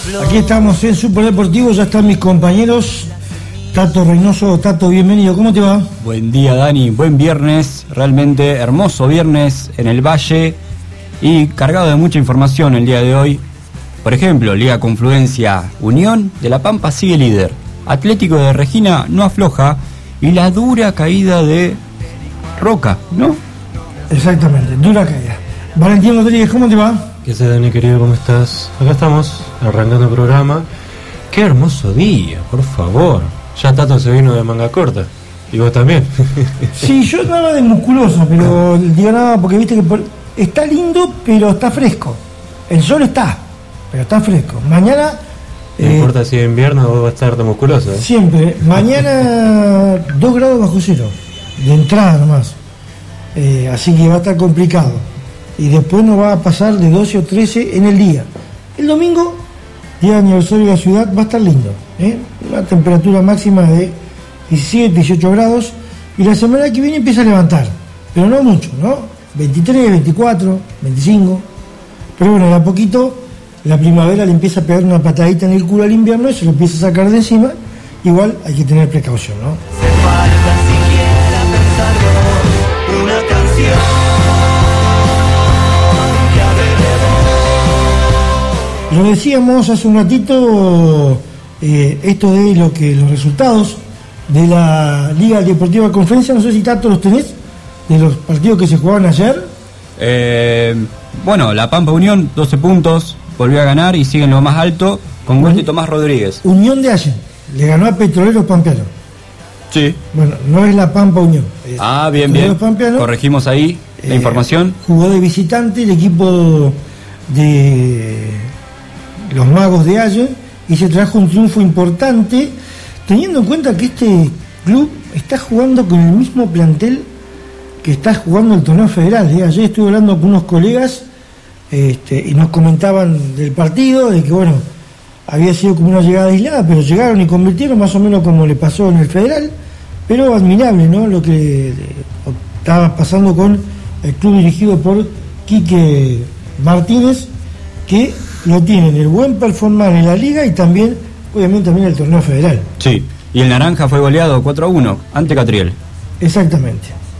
Aquí estamos en Superdeportivo, ya están mis compañeros. Tato Reynoso. Tato, bienvenido, ¿cómo te va? Buen día, Dani, buen viernes, realmente hermoso viernes en el Valle y cargado de mucha información el día de hoy. Por ejemplo, Liga Confluencia, Unión de La Pampa sigue líder, Atlético de Regina no afloja y la dura caída de Roca, ¿no? Exactamente, dura caída. Valentín Rodríguez, ¿cómo te va? ¿Qué haces, Dani, querido? ¿Cómo estás? Acá estamos, arrancando el programa. ¡Qué hermoso día, por favor! Ya Tato se vino de manga corta. Y vos también. Sí, yo nada de musculoso, pero digo nada porque viste que está lindo, pero está fresco. El sol está, pero está fresco. Mañana... No importa si es invierno o va a estar de musculoso, ¿eh? Siempre. Mañana 2 grados bajo cero, de entrada nomás. Así que va a estar complicado. Y después nos va a pasar de 12 o 13 en el día. El domingo, día de aniversario de la ciudad, va a estar lindo, ¿eh? Una temperatura máxima de 17, 18 grados. Y la semana que viene empieza a levantar, pero no mucho, ¿no? 23, 24, 25. Pero bueno, de a poquito la primavera le empieza a pegar una patadita en el culo al invierno y se lo empieza a sacar de encima. Igual hay que tener precaución, ¿no? Hace falta siquiera pensarlo, una canción. Lo decíamos hace un ratito, esto de los resultados de la Liga Deportiva Confluencia, no sé si tanto los tenés, de los partidos que se jugaban ayer. Bueno, La Pampa Unión, 12 puntos, volvió a ganar y sigue en lo más alto con gol de Tomás Rodríguez. Unión de ayer, le ganó a Petroleros Pampeano. Sí. Bueno, no es La Pampa Unión. Bien, bien. Pampeano, corregimos ahí la información. Jugó de visitante el equipo de los Magos de Ayer y se trajo un triunfo importante, teniendo en cuenta que este club está jugando con el mismo plantel que está jugando el torneo federal. Ayer estuve hablando con unos colegas y nos comentaban del partido, de que bueno, había sido como una llegada aislada, pero llegaron y convirtieron más o menos como le pasó en el federal, pero admirable, ¿no? Lo que estaba pasando con el club dirigido por Quique Martínez, que lo tienen el buen performance en la liga y también, obviamente, también el torneo federal. Sí, y el Naranja fue goleado 4-1 ante Catriel. Exactamente.